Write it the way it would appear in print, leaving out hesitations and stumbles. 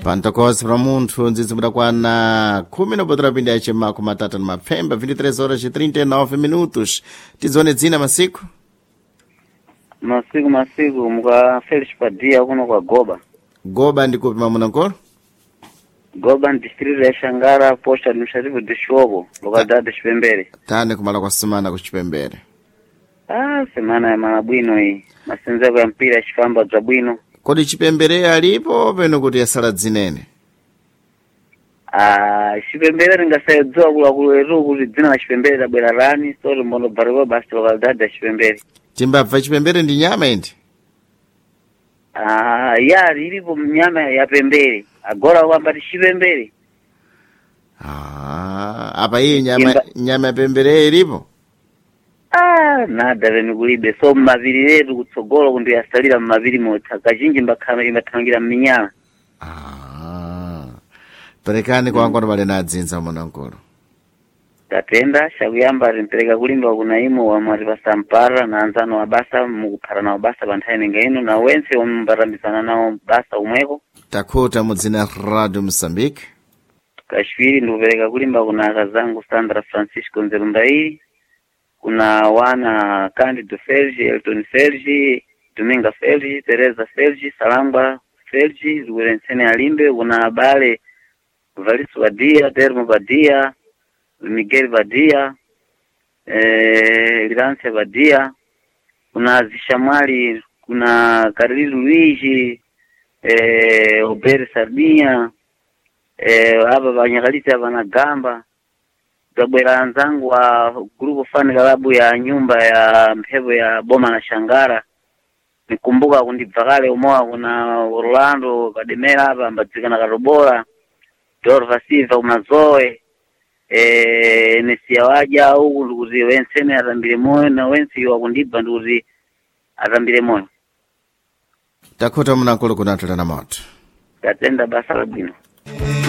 Pantokosi pra munthu ndzidzimura kwana 10 nopotera pindi yace makumi atatu na mapfemba 23 horas e 39 minutos. Tizone dzina masiku muka Felix Padia kuno kwa Goba. Goba ndikupi mamuna nkolo? Goba distrito ya Shangara, posta administrativo de Shobo, localidade de Chipembere. Tane kumala kwa semana ku Chipembere. Semana ya manabwino hii. Masenzeko ya mpira chifamba za bwino. Kodi Chipembere alipo peno kuti yasala dzinene? Chipembere ringasaidzwa kula kuleru kuti dzina la Chipembere la bwera rani, sori mbono bariwa basi localidade ya Chipembere. Timbabva Chipembere ndi nyama indi? Yari ilipo nyama ya pembere. Agora kwambati Chipembere. Apa hii nyama ya pembere ilipo? Nada venikulibe. So maviri letu kutsogolo kundu yasalira maviri mota. Kajinji imbatangira minyala. Perekani kwa wangono wale na dzinza mwanangolo. Tatenda, shakuyamba rimpereka kulimba kunaimu wa mwaripa Sampara na anzano wa basa, mukupara na wabasa bantaini ngainu na wense umbarambizana nao basa umweko. Takuta mudzina Radio Mozambique. Kashwiri ndupereka kulimba kuna kazangu Sandra Francisco Nzerumbairi. Kuna wana Candido Fergi, Elton Fergi, Dominga Fergi, Teresa Fergi, Salamba Fergi, Luerensene Alimbe. Kuna Bale Valisu Badia, Termo Badia, Miguel Badia, Lirance Badia. Kuna Zishamali, kuna Carli Luigi, Obere Sardinha, aba banyagalite abanagamba. Zabwera anzangu wa grupo fani kalabu ya nyumba ya mpevo ya Boma na Shangara. Nikumbuka kundibvakale umoa kuna Orlando Kademera hapa mbadzika na Karobora. Dorva Silva umazoe. Nesia waja huku ndukuzi wensene atambile moyo na wensi wakundibba ndukuzi atambile moyo. Takuta mnakulu kunatula na moto. Katenda basa labino.